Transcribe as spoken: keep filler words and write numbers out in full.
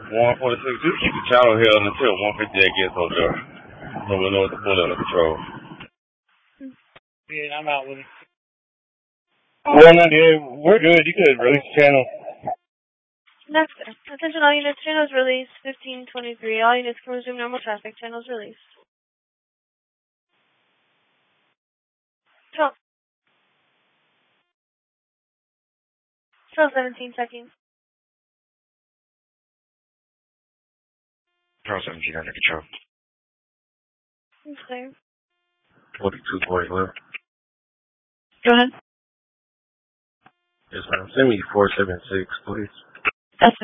one forty-six, just keep the channel held until one fifty-eight gets over there. So we know what to pull under control. Yeah, I'm out with it. one ninety-eight, we're good. You could release the channel. That's good. Attention all units, channels released, fifteen twenty-three. All units can resume normal traffic, channels released. twelve. twelve seventeen seconds. twelve seventeen under control. It's clear. forty-two forty left. Go ahead. Yes, ma'am. Send me four seven six, please.